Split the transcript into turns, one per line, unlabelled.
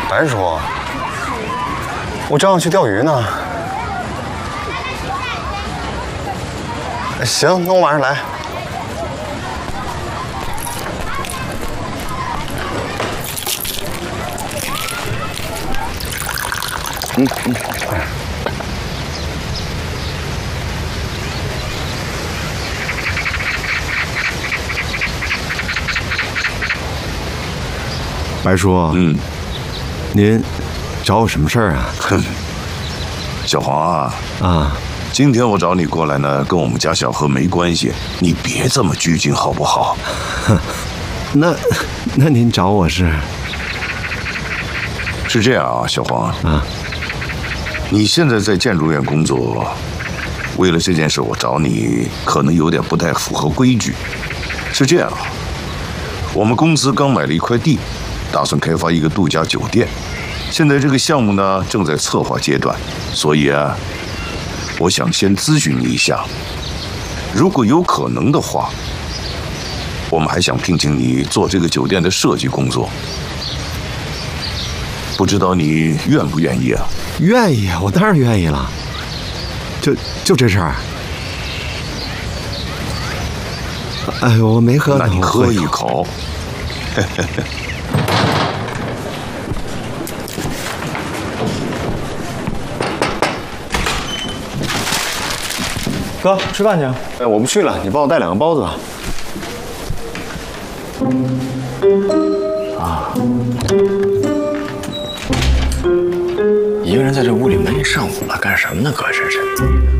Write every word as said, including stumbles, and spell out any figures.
白叔，我正要去钓鱼呢。行，那我晚上来。嗯嗯。白叔，嗯，您找我什么事儿啊？
哼，小黄啊，
啊，
今天我找你过来呢，跟我们家小何没关系，你别这么拘谨好不好？
哼，那那您找我是？
是这样啊，小黄
啊，
你现在在建筑院工作，为了这件事我找你，可能有点不太符合规矩。是这样，我们公司刚买了一块地。打算开发一个度假酒店，现在这个项目呢正在策划阶段，所以啊，我想先咨询你一下，如果有可能的话，我们还想聘请你做这个酒店的设计工作，不知道你愿不愿意啊？
愿意啊，我当然愿意了。就就这事儿。哎，我没喝呢，
那你喝一口。嘿嘿嘿。
哥，吃饭去。
哎，我不去了，你帮我带两个包子吧。
啊！一个人在这屋里闷一上午了，干什么呢？哥，这是。